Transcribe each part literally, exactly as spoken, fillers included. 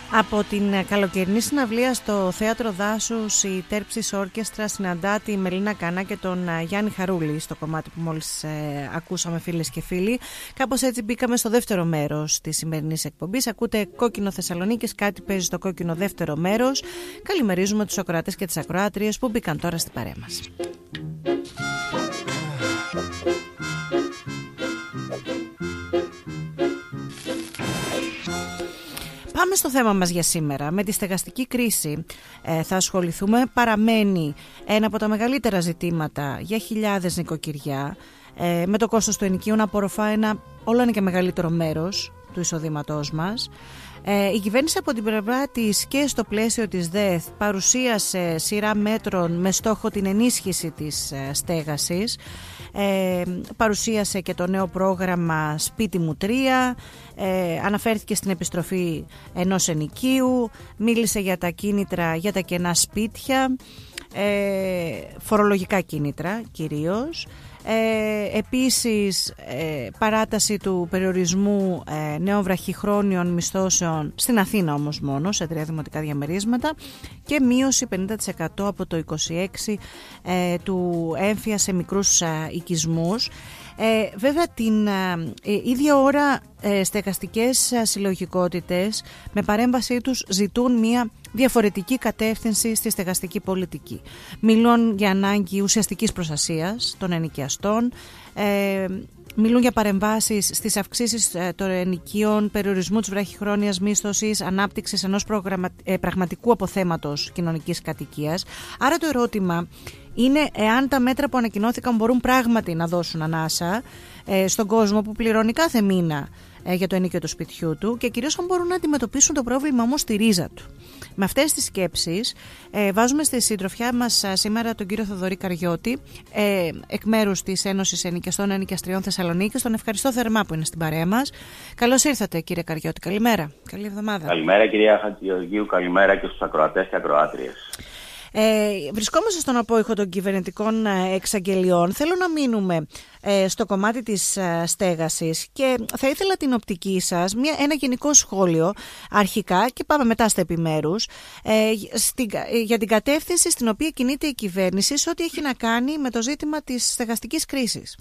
Από την καλοκαιρινή συναυλία στο Θέατρο Δάσους, η Τέρψης Όρκεστρα συναντά τη Μελίνα Κανά και τον Γιάννη Χαρούλη στο κομμάτι που μόλις ε, ακούσαμε, φίλες και φίλοι. Κάπως έτσι μπήκαμε στο δεύτερο μέρος της σημερινής εκπομπής. Ακούτε Κόκκινο Θεσσαλονίκης, κάτι παίζει στο κόκκινο δεύτερο μέρος. Καλημερίζουμε τους ακροατές και τις ακροάτριες που μπήκαν τώρα στην παρέα μας. Πάμε στο θέμα μας για σήμερα. Με τη στεγαστική κρίση ε, θα ασχοληθούμε. Παραμένει ένα από τα μεγαλύτερα ζητήματα για χιλιάδες νοικοκυριά, ε, με το κόστος του ενοικίου να απορροφά ένα όλο ένα και μεγαλύτερο μέρος του εισοδήματός μας. Ε, η κυβέρνηση από την πλευρά της και στο πλαίσιο της ΔΕΘ παρουσίασε σειρά μέτρων με στόχο την ενίσχυση της ε, στέγασης. Ε, παρουσίασε και το νέο πρόγραμμα Σπίτι μου τρία, ε, αναφέρθηκε στην επιστροφή ενός ενοικίου, μίλησε για τα κίνητρα για τα κενά σπίτια, ε, φορολογικά κίνητρα κυρίως. Ε, επίσης ε, παράταση του περιορισμού ε, νέων βραχυχρόνιων μισθώσεων στην Αθήνα όμως μόνο σε τρία δημοτικά διαμερίσματα και μείωση πενήντα τοις εκατό από το είκοσι έξι ε, του έμφυα σε μικρούς ε, οικισμούς. Ε, βέβαια την ε, ίδια ώρα ε, στεγαστικές ε, συλλογικότητες με παρέμβασή τους ζητούν μια διαφορετική κατεύθυνση στη στεγαστική πολιτική. Μιλούν για ανάγκη ουσιαστικής προστασίας των ενοικιαστών, ε, μιλούν για παρεμβάσεις στις αυξήσεις ε, των ενοικίων, περιορισμού της βραχυχρόνιας μίσθωσης, ανάπτυξης ενός προγραμμα... ε, πραγματικού αποθέματος κοινωνικής κατοικίας. Άρα το ερώτημα είναι εάν τα μέτρα που ανακοινώθηκαν μπορούν πράγματι να δώσουν ανάσα ε, στον κόσμο που πληρώνει κάθε μήνα ε, για το ενοίκιο του σπιτιού του και κυρίως αν μπορούν να αντιμετωπίσουν το πρόβλημα όμως στη ρίζα του. Με αυτές τις σκέψεις ε, βάζουμε στη συντροφιά μας α, σήμερα τον κύριο Θοδωρή Καριώτη, ε, εκ μέρους της Ένωσης Ενοικιαστών Ενοικιαστριών Θεσσαλονίκης. Τον ευχαριστώ θερμά που είναι στην παρέα μας. Καλώς ήρθατε κύριε Καριώτη, καλημέρα, καλή εβδομάδα. Καλημέρα κυρία Χατζηγεωργίου, καλημέρα και στους ακροατές και ακροάτριες. Ε, βρισκόμαστε στον απόϊχο των κυβερνητικών εξαγγελιών. Θέλω να μείνουμε ε, στο κομμάτι της ε, στέγασης και θα ήθελα την οπτική σας, μια, ένα γενικό σχόλιο αρχικά και πάμε μετά στα επιμέρους ε, στην, ε, για την κατεύθυνση στην οποία κινείται η κυβέρνηση σε ό,τι έχει να κάνει με το ζήτημα της στεγαστικής κρίσης.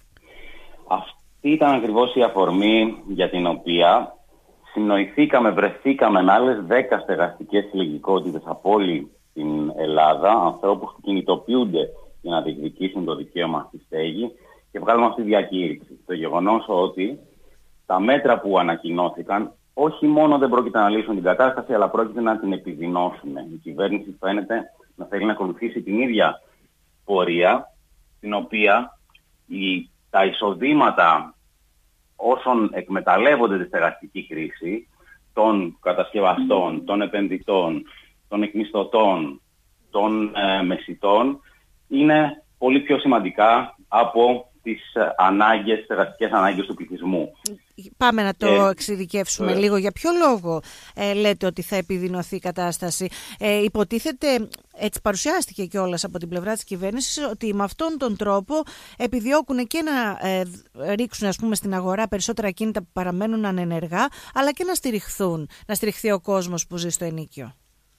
Αυτή ήταν ακριβώς η αφορμή για την οποία συνοηθήκαμε, βρεθήκαμε με άλλες δέκα στεγαστικές συλλογικότητες από όλη στην Ελλάδα, ανθρώπους που κινητοποιούνται για να διεκδικήσουν το δικαίωμα στη στέγη και βγάλουμε αυτή τη διακήρυξη. Το γεγονός ότι τα μέτρα που ανακοινώθηκαν όχι μόνο δεν πρόκειται να λύσουν την κατάσταση, αλλά πρόκειται να την επιδεινώσουν. Η κυβέρνηση φαίνεται να θέλει να ακολουθήσει την ίδια πορεία, στην οποία η, τα εισοδήματα όσων εκμεταλλεύονται τη στεγαστική κρίση, των κατασκευαστών, των επενδυτών, των εκμισθωτών, των ε, μεσιτών, είναι πολύ πιο σημαντικά από τις ε, ανάγκες, τις εργατικές ανάγκες του πληθυσμού. Πάμε να το ε, εξειδικεύσουμε ε, λίγο. Για ποιο λόγο ε, λέτε ότι θα επιδεινωθεί η κατάσταση? Ε, υποτίθεται, έτσι παρουσιάστηκε κιόλας από την πλευρά της κυβέρνησης, ότι με αυτόν τον τρόπο επιδιώκουν και να ε, ρίξουν ας πούμε, στην αγορά περισσότερα κίνητα που παραμένουν ανενεργά, αλλά και να στηριχθούν, να στηριχθεί ο κόσμος που ζει στο ενοίκιο.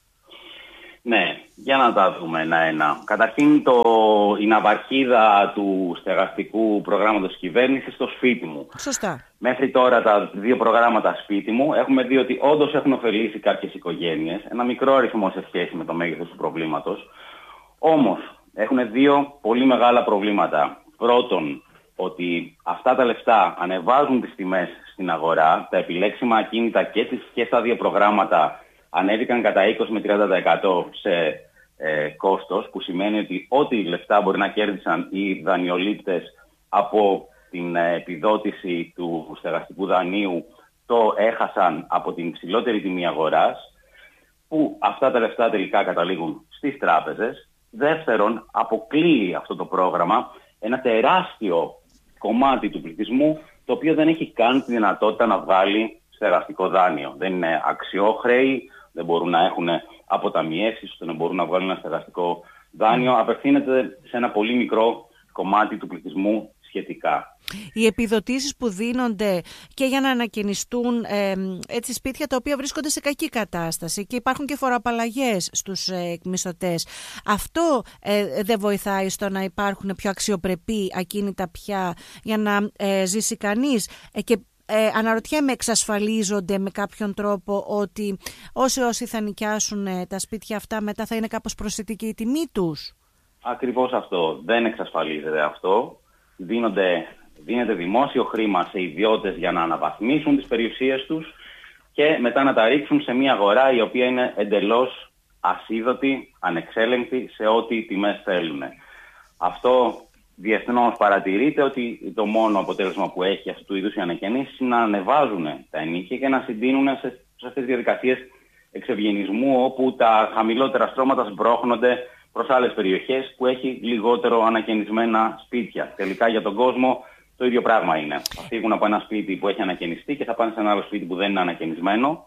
Ναι, για να τα δούμε ένα-ένα. Καταρχήν το, η ναυαρχίδα του στεγαστικού προγράμματος κυβέρνησης στο σπίτι μου. Σωστά. Μέχρι τώρα τα δύο προγράμματα σπίτι μου έχουμε δει ότι όντως έχουν ωφελήσει κάποιες οικογένειες, ένα μικρό αριθμό σε σχέση με το μέγεθος του προβλήματος. Όμως έχουν δύο πολύ μεγάλα προβλήματα. Πρώτον, ότι αυτά τα λεφτά ανεβάζουν τις τιμές στην αγορά, τα επιλέξιμα ακίνητα και, τις, και στα δύο προγράμματα ανέβηκαν κατά είκοσι με τριάντα τοις εκατό σε ε, κόστος, που σημαίνει ότι ό,τι λεφτά μπορεί να κέρδισαν οι δανειολήπτες από την ε, επιδότηση του στεγαστικού δανείου το έχασαν από την υψηλότερη τιμή αγοράς, που αυτά τα λεφτά τελικά καταλήγουν στις τράπεζες. Δεύτερον, αποκλείει αυτό το πρόγραμμα ένα τεράστιο κομμάτι του πληθυσμού, το οποίο δεν έχει καν τη δυνατότητα να βγάλει στεγαστικό δάνειο. Δεν είναι αξιόχρεοι, δεν μπορούν να έχουν αποταμιεύσεις, ώστε να μπορούν να βγάλουν ένα στεγαστικό δάνειο. Απευθύνεται σε ένα πολύ μικρό κομμάτι του πληθυσμού σχετικά. Οι επιδοτήσεις που δίνονται και για να ανακαινιστούν ε, έτσι, σπίτια τα οποία βρίσκονται σε κακή κατάσταση και υπάρχουν και φοροαπαλλαγές στους ε, μισθωτές, αυτό ε, δεν βοηθάει στο να υπάρχουν πιο αξιοπρεπή ακίνητα πια για να ε, ζήσει κανείς ε, και ε, αναρωτιέμαι, εξασφαλίζονται με κάποιον τρόπο ότι όσοι όσοι θα νοικιάσουν ε, τα σπίτια αυτά μετά θα είναι κάπως προσιτική η τιμή τους? Ακριβώς αυτό. Δεν εξασφαλίζεται αυτό. Δίνονται, δίνεται δημόσιο χρήμα σε ιδιώτες για να αναβαθμίσουν τις περιουσίες τους και μετά να τα ρίξουν σε μια αγορά η οποία είναι εντελώς ασίδωτη, ανεξέλεγκτη σε ό,τι τιμές θέλουν. Αυτό διεθνώς παρατηρείται ότι το μόνο αποτέλεσμα που έχει αυτού του είδους οι ανακαινήσεις είναι να ανεβάζουν τα ενοίκια και να συντείνουν σε, σε αυτές τις διαδικασίες εξευγενισμού, όπου τα χαμηλότερα στρώματα σμπρώχνονται προς άλλες περιοχές που έχει λιγότερο ανακαινισμένα σπίτια. Τελικά για τον κόσμο το ίδιο πράγμα είναι. Θα φύγουν από ένα σπίτι που έχει ανακαινιστεί και θα πάνε σε ένα άλλο σπίτι που δεν είναι ανακαινισμένο.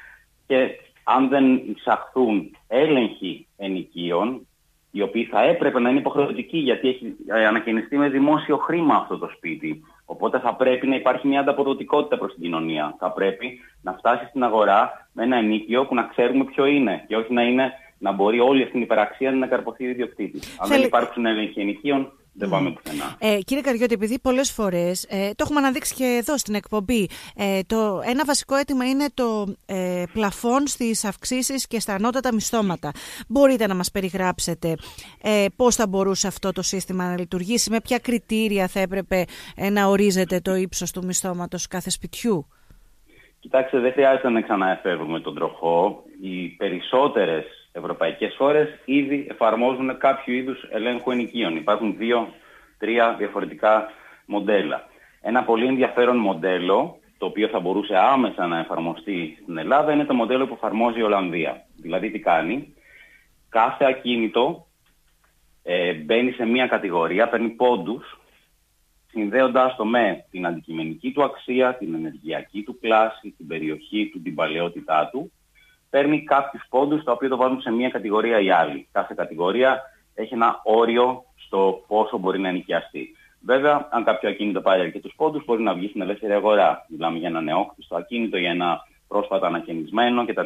Και αν δεν εισαχθούν έλεγχοι ενοικίων, οι οποίοι θα έπρεπε να είναι υποχρεωτικοί, γιατί έχει ανακαινιστεί με δημόσιο χρήμα αυτό το σπίτι. Οπότε θα πρέπει να υπάρχει μια ανταποδοτικότητα προς την κοινωνία. Θα πρέπει να φτάσει στην αγορά με ένα ενοίκιο που να ξέρουμε ποιο είναι και όχι να είναι. Να μπορεί όλη αυτή την υπεραξία να καρποθεί ο ιδιοκτήτης. Αν Θέλει... δεν υπάρξουν έλεγχοι ενοικίων, δεν mm. πάμε πουθενά. Ε, κύριε Καριώτη, επειδή πολλές φορές, ε, το έχουμε αναδείξει και εδώ στην εκπομπή, ε, το, ένα βασικό αίτημα είναι το ε, πλαφόν στις αυξήσεις και στα ανώτατα μισθώματα. Μπορείτε να μας περιγράψετε ε, πώς θα μπορούσε αυτό το σύστημα να λειτουργήσει, με ποια κριτήρια θα έπρεπε ε, να ορίζεται το ύψος του μισθώματος κάθε σπιτιού? Κοιτάξτε, δεν χρειάζεται να ξαναεφεύρουμε τον τροχό. Οι περισσότερες ευρωπαϊκές χώρες ήδη εφαρμόζουν κάποιο είδους ελέγχου ενοικίων. Υπάρχουν δύο-τρία διαφορετικά μοντέλα. Ένα πολύ ενδιαφέρον μοντέλο, το οποίο θα μπορούσε άμεσα να εφαρμοστεί στην Ελλάδα, είναι το μοντέλο που εφαρμόζει η Ολλανδία. Δηλαδή τι κάνει? Κάθε ακίνητο ε, μπαίνει σε μία κατηγορία, παίρνει πόντους, συνδέοντας το με την αντικειμενική του αξία, την ενεργειακή του κλάση, την περιοχή του, την παλαιότητά του. Παίρνει κάποιους πόντους, τα οποία το βάζουν σε μία κατηγορία ή άλλη. Κάθε κατηγορία έχει ένα όριο στο πόσο μπορεί να ενοικιαστεί. Βέβαια, αν κάποιο ακίνητο πάρει αρκετούς πόντους, μπορεί να βγει στην ελεύθερη αγορά. Μιλάμε για ένα νεόκτιστο ακίνητο, για ένα πρόσφατα ανακαινισμένο κτλ.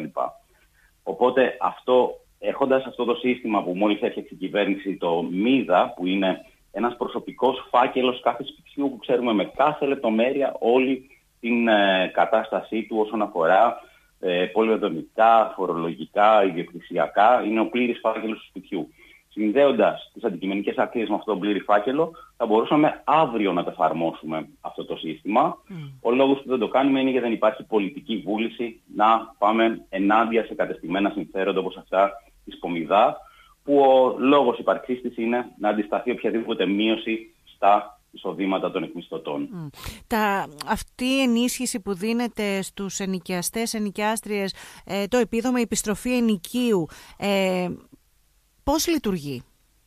Οπότε, αυτό, έχοντας αυτό το σύστημα που μόλις έφτιαξε η κυβέρνηση, το ΜΙΔΑ, που είναι ένας προσωπικός φάκελος κάθε σπιτιού που ξέρουμε με κάθε λεπτομέρεια όλη την ε, κατάστασή του όσον αφορά ε, πολυεδομικά, φορολογικά, ιδιοκτησιακά, είναι ο πλήρης φάκελος του σπιτιού. Συνδέοντας τις αντικειμενικές αξίες με αυτόν τον πλήρη φάκελο, θα μπορούσαμε αύριο να το εφαρμόσουμε αυτό το σύστημα. Mm. Ο λόγος που δεν το κάνουμε είναι γιατί δεν υπάρχει πολιτική βούληση να πάμε ενάντια σε κατεστημένα συμφέροντα όπως αυτά της Πομιδά, που ο λόγος ύπαρξής της είναι να αντισταθεί οποιαδήποτε μείωση στα εισοδήματα των εκμισθωτών. Mm. Τα, αυτή η ενίσχυση που δίνεται στους ενοικιαστές, ενοικιάστριες, ε, το επίδομα, η επιστροφή ενοικίου, ε, πώς λειτουργεί?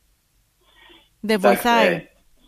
Δεν βοηθάει? Ε,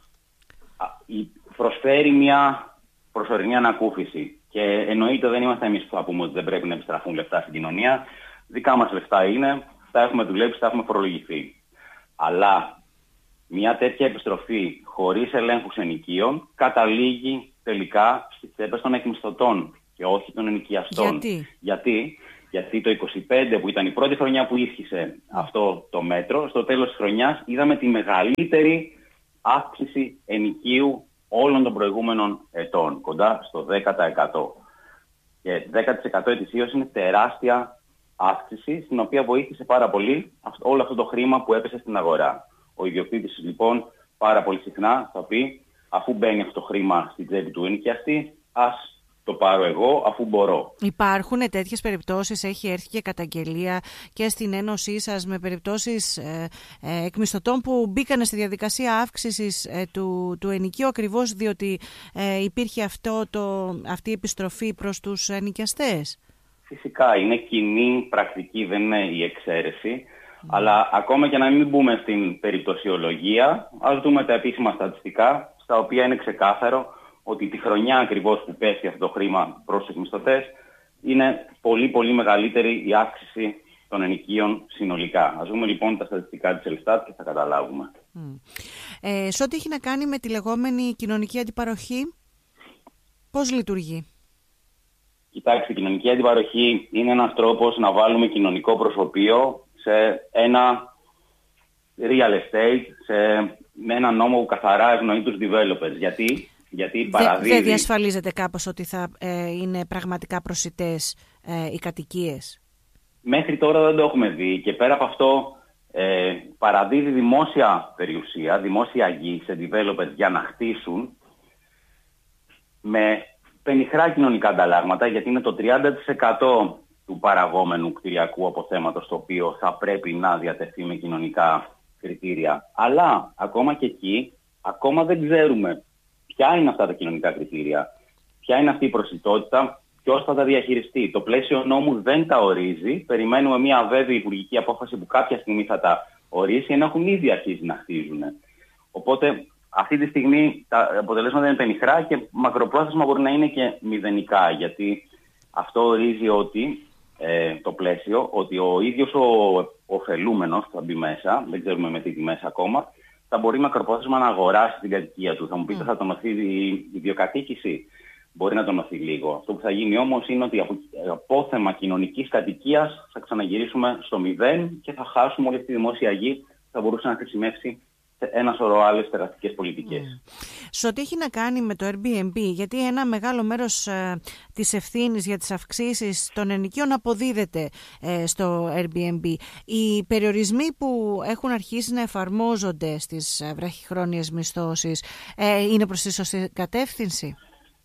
προσφέρει μια προσωρινή ανακούφιση και εννοείται δεν είμαστε εμείς που θα πούμε ότι δεν πρέπει να επιστραφούν λεφτά στην κοινωνία. Δικά μας λεφτά είναι, θα έχουμε δουλέψει, θα έχουμε φορολογηθεί. Αλλά μια τέτοια επιστροφή χωρίς ελέγχους ενοικίων καταλήγει τελικά στις τσέπες των εκμισθωτών και όχι των ενοικιαστών. Γιατί? Γιατί? Γιατί το είκοσι πέντε, που ήταν η πρώτη χρονιά που ίσχυσε αυτό το μέτρο, στο τέλος της χρονιάς είδαμε τη μεγαλύτερη αύξηση ενοικίου όλων των προηγούμενων ετών, κοντά στο δέκα τοις εκατό. Και δέκα τοις εκατό ετησίως είναι τεράστια αύξηση, στην οποία βοήθησε πάρα πολύ όλο αυτό το χρήμα που έπεσε στην αγορά. Ο ιδιοκτήτης λοιπόν πάρα πολύ συχνά θα πει, αφού μπαίνει αυτό το χρήμα στην τσέπη του ενοικιαστή, ας το πάρω εγώ αφού μπορώ. Υπάρχουν τέτοιες περιπτώσεις? Έχει έρθει και καταγγελία και στην ένωσή σας με περιπτώσεις ε, ε, εκμισθωτών που μπήκαν στη διαδικασία αύξησης ε, του, του ενοικίου ακριβώς διότι ε, υπήρχε αυτό το, αυτή η επιστροφή προς τους ενοικιαστές? Φυσικά είναι κοινή πρακτική, δεν είναι η εξαίρεση. Mm. Αλλά ακόμα και να μην μπούμε στην περιπτωσιολογία, ας δούμε τα επίσημα στατιστικά, στα οποία είναι ξεκάθαρο ότι τη χρονιά ακριβώς που πέφτει αυτό το χρήμα προς τους εκμισθωτές είναι πολύ πολύ μεγαλύτερη η αύξηση των ενοικίων συνολικά. Ας δούμε λοιπόν τα στατιστικά της Ελστάτ και θα καταλάβουμε. Mm. Ε, σε ό,τι έχει να κάνει με τη λεγόμενη κοινωνική αντιπαροχή, πώς λειτουργεί? Κοιτάξτε, η κοινωνική αντιπαροχή είναι ένας τρόπος να βάλουμε κοινωνικό προσωπείο σε ένα real estate, σε, με ένα νόμο που καθαρά ευνοεί τους developers. Γιατί, γιατί παραδίδει... Δεν διασφαλίζεται κάπως ότι θα ε, είναι πραγματικά προσιτές ε, οι κατοικίες? Μέχρι τώρα δεν το έχουμε δει και πέρα από αυτό ε, παραδίδει δημόσια περιουσία, δημόσια γη σε developers για να χτίσουν με πενιχρά κοινωνικά ανταλλάγματα, γιατί είναι το τριάντα τοις εκατό του παραγόμενου κτηριακού αποθέματος το οποίο θα πρέπει να διατεθεί με κοινωνικά κριτήρια. Αλλά ακόμα και εκεί, ακόμα δεν ξέρουμε ποια είναι αυτά τα κοινωνικά κριτήρια, ποια είναι αυτή η προσιτότητα, ποιος θα τα διαχειριστεί. Το πλαίσιο νόμου δεν τα ορίζει. Περιμένουμε μια αβέβαιη υπουργική απόφαση που κάποια στιγμή θα τα ορίσει, ενώ έχουν ήδη αρχίσει να χτίζουν. Οπότε αυτή τη στιγμή τα αποτελέσματα είναι πενιχρά και μακροπρόθεσμα μπορεί να είναι και μηδενικά, γιατί αυτό ορίζει ότι ε, το πλαίσιο, ότι ο ίδιος ο ωφελούμενος θα μπει μέσα, δεν ξέρουμε με τι τιμές ακόμα, θα μπορεί μακροπρόθεσμα να αγοράσει την κατοικία του. Θα μου πείτε, mm. θα τονωθεί η ιδιοκατοίκηση? Μπορεί να τονωθεί λίγο. Αυτό που θα γίνει όμως είναι ότι από απόθεμα κοινωνικής κατοικίας θα ξαναγυρίσουμε στο μηδέν και θα χάσουμε όλη αυτή τη δημόσια γη που θα μπορούσε να χρησιμεύσει ένα σωρό άλλες τεραστικές πολιτικές. Mm. Σε ό,τι έχει να κάνει με το Airbnb, γιατί ένα μεγάλο μέρος ε, της ευθύνης για τις αυξήσεις των ενοικίων αποδίδεται ε, στο Airbnb. Οι περιορισμοί που έχουν αρχίσει να εφαρμόζονται στις ε, βραχυχρόνιες μισθώσεις ε, είναι προς τη σωστή κατεύθυνση?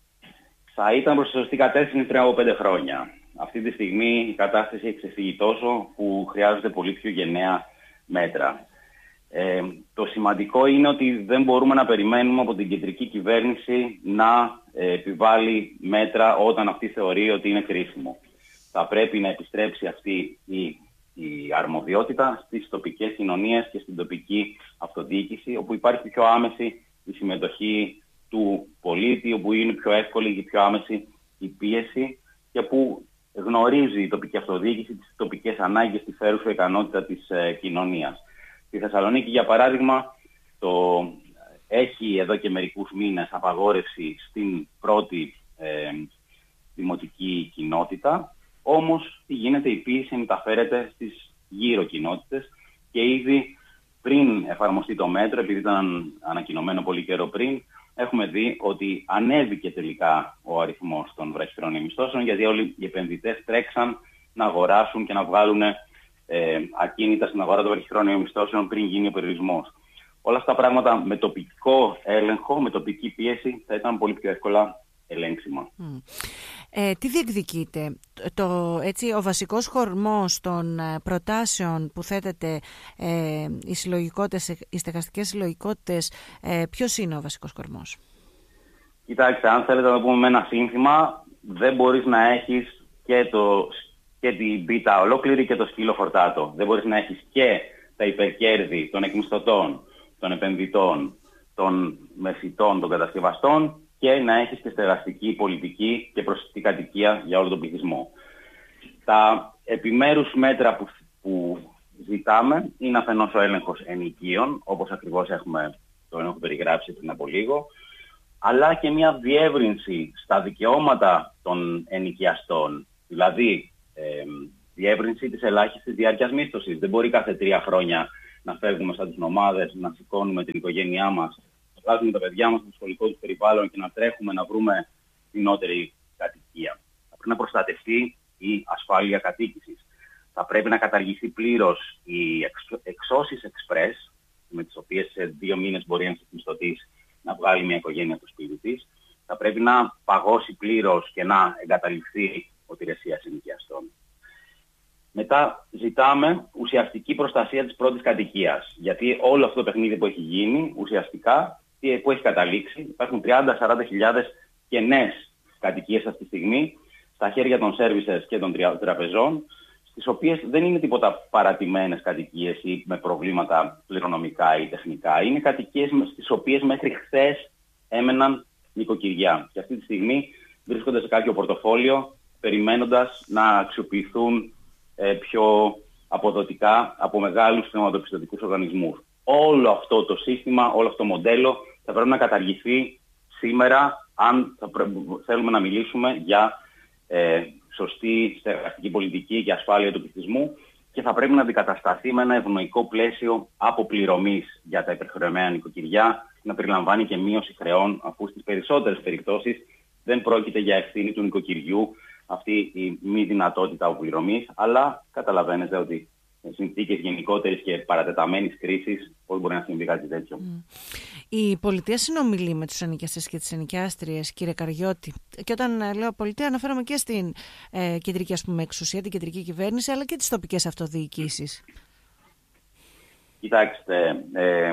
Θα ήταν προς τη σωστή κατεύθυνση πριν από πέντε χρόνια. Αυτή τη στιγμή η κατάσταση έχει ξεφύγει τόσο που χρειάζονται πολύ πιο γενναία μέτρα. Ε, το σημαντικό είναι ότι δεν μπορούμε να περιμένουμε από την κεντρική κυβέρνηση να ε, επιβάλλει μέτρα όταν αυτή θεωρεί ότι είναι κρίσιμο. Θα πρέπει να επιστρέψει αυτή η, η αρμοδιότητα στις τοπικές κοινωνίες και στην τοπική αυτοδιοίκηση, όπου υπάρχει πιο άμεση η συμμετοχή του πολίτη, όπου είναι πιο εύκολη και πιο άμεση η πίεση και που γνωρίζει η τοπική αυτοδιοίκηση τις τοπικές ανάγκες, τη φέρουσα ικανότητα της ε, κοινωνίας. Στη Θεσσαλονίκη, για παράδειγμα, το έχει εδώ και μερικούς μήνες απαγόρευση στην πρώτη ε, δημοτική κοινότητα, όμως τι γίνεται, η πίεση μεταφέρεται στις γύρω κοινότητες και ήδη πριν εφαρμοστεί το μέτρο, επειδή ήταν ανακοινωμένο πολύ καιρό πριν, έχουμε δει ότι ανέβηκε τελικά ο αριθμός των βραχυχρόνιων μισθώσεων, γιατί όλοι οι επενδυτές τρέξαν να αγοράσουν και να βγάλουν ε, ακίνητα στην αγορά των βραχυχρόνιων μισθώσεων πριν γίνει ο περιορισμός. Όλα αυτά τα πράγματα με τοπικό έλεγχο, με τοπική πίεση, θα ήταν πολύ πιο εύκολα ελέγξιμα. Mm. Ε, τι διεκδικείτε? Το, έτσι, ο βασικός χορμός των προτάσεων που θέτετε ε, οι συλλογικότητες, οι στεγαστικές συλλογικότητες, ε, ποιος είναι ο βασικός χορμός? Κοιτάξτε, αν θέλετε να το πούμε με ένα σύνθημα, δεν μπορείς να έχεις και, το, και την πίτα ολόκληρη και το σκύλο φορτάτο. Δεν μπορείς να έχεις και τα υπερκέρδη των εκμισθωτών, των επενδυτών, των μεσητών, των κατασκευαστών και να έχεις και στεγαστική πολιτική και προσιτή κατοικία για όλο τον πληθυσμό. Τα επιμέρους μέτρα που, που ζητάμε είναι αφενός ο έλεγχος ενοικίων, όπως ακριβώς έχουμε το έχω περιγράψει πριν από λίγο, αλλά και μια διεύρυνση στα δικαιώματα των ενοικιαστών, δηλαδή ε, διεύρυνση της ελάχιστης διάρκειας μίσθωσης. Δεν μπορεί κάθε τρία χρόνια να φεύγουμε σαν τις νομάδες, να σηκώνουμε την οικογένειά μας, να βγάζουμε τα παιδιά μας στο σχολικό τους περιβάλλον και να τρέχουμε να βρούμε φθηνότερη κατοικία. Θα πρέπει να προστατευτεί η ασφάλεια κατοίκησης. Θα πρέπει να καταργηθεί πλήρως οι εξώσεις εξπρές, με τις οποίες σε δύο μήνες μπορεί ένας μισθωτής να βγάλει μια οικογένεια στο σπίτι της. Θα πρέπει να παγώσει πλήρως και να εγκαταλειφθεί ο τηρεσίας ενοικιαστών. Μετά ζητάμε ουσιαστική προστασία της πρώτης κατοικίας. Γιατί όλο αυτό το παιχνίδι που έχει γίνει, ουσιαστικά, που έχει καταλήξει, υπάρχουν τριάντα με σαράντα χιλιάδες κενές κατοικίες αυτή τη στιγμή στα χέρια των services και των τραπεζών, στις οποίες δεν είναι τίποτα παρατημένες κατοικίες ή με προβλήματα πληρονομικά ή τεχνικά. Είναι κατοικίες στις οποίες μέχρι χθες έμεναν νοικοκυριά. Και αυτή τη στιγμή βρίσκονται σε κάποιο πορτοφόλιο, περιμένοντας να αξιοποιηθούν ε, πιο αποδοτικά από μεγάλους χρηματοπιστωτικούς οργανισμούς. όλο αυτό το σύστημα, όλο αυτό το μοντέλο θα πρέπει να καταργηθεί σήμερα, αν θα πρέ... θέλουμε να μιλήσουμε για ε, σωστή στεγαστική πολιτική και ασφάλεια του πληθυσμού, και θα πρέπει να αντικατασταθεί με ένα ευνοϊκό πλαίσιο αποπληρωμής για τα υπερχρεωμένα νοικοκυριά, να περιλαμβάνει και μείωση χρεών, αφού στις περισσότερες περιπτώσεις δεν πρόκειται για ευθύνη του νοικοκυριού αυτή η μη δυνατότητα αποπληρωμής, αλλά καταλαβαίνετε ότι συνθήκες γενικότερης και παρατεταμένης κρίσης, πώς μπορεί να συμβεί κάτι τέτοιο. Mm. Η πολιτεία συνομιλεί με τους ενοικιαστές και τις ενοικιάστριες, κύριε Καριώτη. Και όταν ε, λέω πολιτεία, αναφέρομαι και στην ε, κεντρική, ας πούμε, εξουσία, την κεντρική κυβέρνηση, αλλά και τις τοπικές αυτοδιοικήσεις. Κοιτάξτε, ε,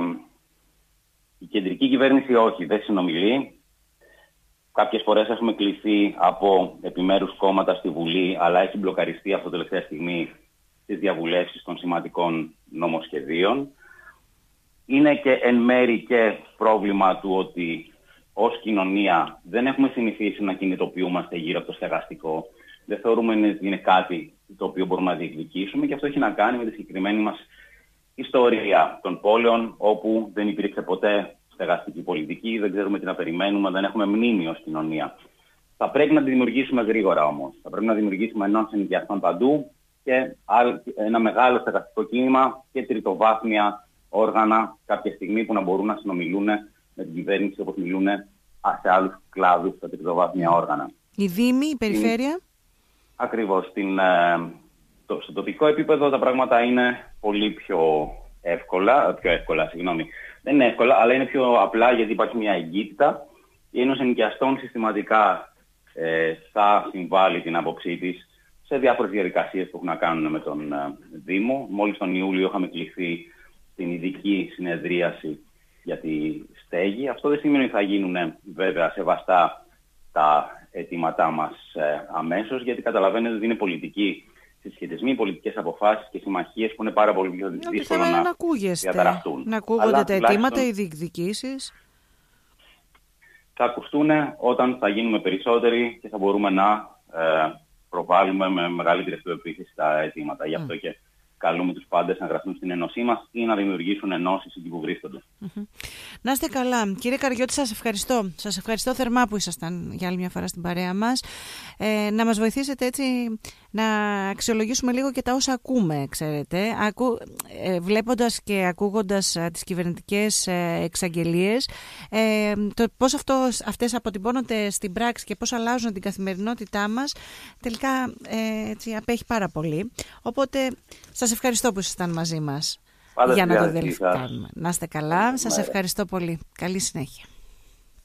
η κεντρική κυβέρνηση όχι, δεν συνομιλεί. Κάποιες φορές έχουμε κληθεί από επιμέρους κόμματα στη Βουλή, αλλά έχει μπλοκαριστεί αυτό τελευταία στιγμή στις διαβουλεύσεις των σημαντικών νομοσχεδίων. Είναι και εν μέρη και πρόβλημα του ότι ως κοινωνία δεν έχουμε συνηθίσει να κινητοποιούμαστε γύρω από το στεγαστικό. Δεν θεωρούμε ότι είναι κάτι το οποίο μπορούμε να διεκδικήσουμε, και αυτό έχει να κάνει με τη συγκεκριμένη μας ιστορία των πόλεων, όπου δεν υπήρξε ποτέ στεγαστική πολιτική, δεν ξέρουμε τι να περιμένουμε, δεν έχουμε μνήμη ως κοινωνία. Θα πρέπει να τη δημιουργήσουμε γρήγορα όμως. Θα πρέπει να δημιουργήσουμε ενός ενοικιαστών παντού και ένα μεγάλο στεγαστικό κίνημα και τριτοβάθμια όργανα κάποια στιγμή που να μπορούν να συνομιλούν με την κυβέρνηση όπως μιλούν σε άλλους κλάδους στα τριτοβάθμια όργανα. Η Δήμη, η Περιφέρεια. Ακριβώς. Στην, το, στο τοπικό επίπεδο τα πράγματα είναι πολύ πιο εύκολα, πιο εύκολα, συγγνώμη. Δεν είναι εύκολα, αλλά είναι πιο απλά, γιατί υπάρχει μια εγκύτητα. Η Ένωση Ενοικιαστών συστηματικά ε, θα συμβάλλει την άποψή της σε διάφορες διαδικασίες που έχουν να κάνουν με τον ε, Δήμο. Μόλις τον Ιούλιο είχαμε κληθεί στην ειδική συνεδρίαση για τη στέγη. Αυτό δεν σημαίνει ότι θα γίνουν βέβαια σεβαστά τα αιτήματά μας ε, αμέσως, γιατί καταλαβαίνετε ότι είναι πολιτική συσχετισμοί, πολιτικές αποφάσεις και συμμαχίες που είναι πάρα πολύ πιο δύσκολο να, να διαταραχτούν. Να ακούγονται αλλά, τα αιτήματα, οι διεκδικήσεις. Θα ακουστούν όταν θα γίνουμε περισσότεροι και θα μπορούμε να ε, προβάλλουμε με μεγαλύτερη αυτοπεποίθηση τα αιτήματα. Mm. Γι' αυτό και καλούμε τους πάντες να γραφτούν στην ενώσή μας ή να δημιουργήσουν ενώσεις εκεί που βρίσκονται. Mm-hmm. Να είστε καλά. Κύριε Καριώτη, σας ευχαριστώ. Σας ευχαριστώ θερμά που ήσασταν για άλλη μια φορά στην παρέα μας. Ε, να μας βοηθήσετε έτσι να αξιολογήσουμε λίγο και τα όσα ακούμε, ξέρετε. Ακού, ε, βλέποντας και ακούγοντας ε, τις κυβερνητικές ε, εξαγγελίες, ε, το πώς αυτό, αυτές αποτυπώνονται στην πράξη και πώς αλλάζουν την καθημερινότητά μας, τελικά ε, έτσι, απέχει πάρα πολύ. Οπότε σας ευχαριστώ που ήσασταν μαζί μας. Πάντα για να το δελφτάνουμε. Να είστε καλά. Σας ευχαριστώ πολύ. Καλή συνέχεια.